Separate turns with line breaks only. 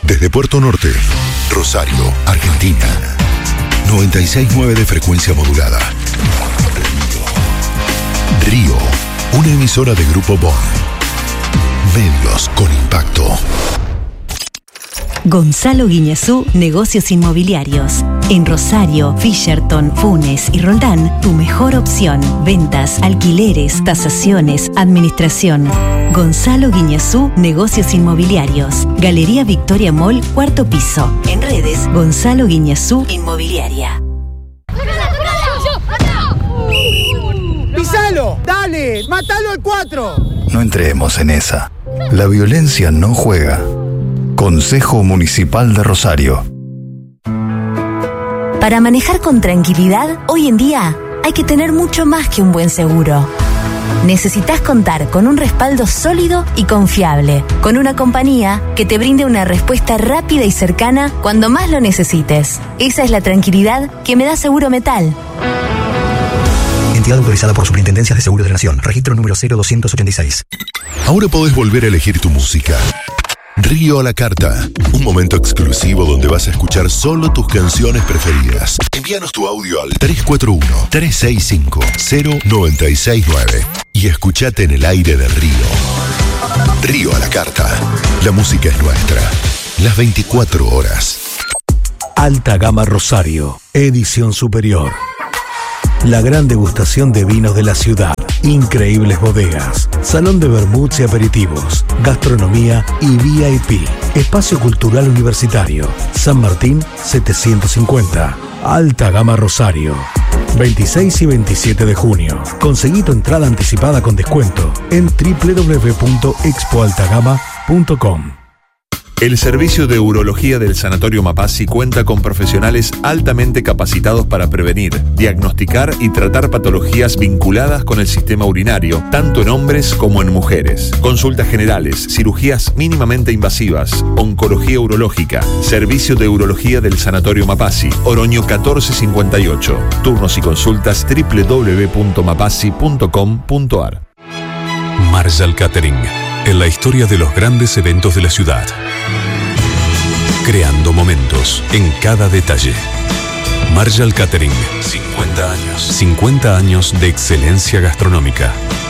Desde Puerto Norte, Rosario, Argentina. 96.9 de frecuencia modulada. Río, una emisora de Grupo Bon. Medios con impacto.
Gonzalo Guiñazú, Negocios Inmobiliarios. En Rosario, Fisherton, Funes y Roldán, tu mejor opción. Ventas, alquileres, tasaciones, administración. Gonzalo Guiñazú, Negocios Inmobiliarios. Galería Victoria Mall, cuarto piso. En redes, Gonzalo Guiñazú Inmobiliaria.
¡Pisalo! ¡Dale! ¡Mátalo al 4!
No entremos en esa. La violencia no juega. Consejo Municipal de Rosario.
Para manejar con tranquilidad, hoy en día hay que tener mucho más que un buen seguro. Necesitas contar con un respaldo sólido y confiable, con una compañía que te brinde una respuesta rápida y cercana cuando más lo necesites. Esa es la tranquilidad que me da Seguro Metal.
Entidad autorizada por Superintendencias de Seguros de la Nación. Registro número 0286.
Ahora podés volver a elegir tu música. Río a la carta, un momento exclusivo donde vas a escuchar solo tus canciones preferidas. Envíanos tu audio al 341-365-0969 y escuchate en el aire de Río. Río a la carta, la música es nuestra, las 24 horas.
Alta Gama Rosario, edición superior. La gran degustación de vinos de la ciudad. Increíbles bodegas, salón de vermuts y aperitivos, gastronomía y VIP. Espacio Cultural Universitario, San Martín 750. Alta Gama Rosario. 26 y 27 de junio. Conseguí tu entrada anticipada con descuento en www.expoaltagama.com.
El servicio de urología del Sanatorio Mapasi cuenta con profesionales altamente capacitados para prevenir, diagnosticar y tratar patologías vinculadas con el sistema urinario, tanto en hombres como en mujeres. Consultas generales, cirugías mínimamente invasivas, oncología urológica, servicio de urología del Sanatorio Mapasi, Oroño 1458. Turnos y consultas www.mapasi.com.ar.
Marshall Catering, en la historia de los grandes eventos de la ciudad. Creando momentos en cada detalle. Marshall Catering, 50 años. 50 años de excelencia gastronómica.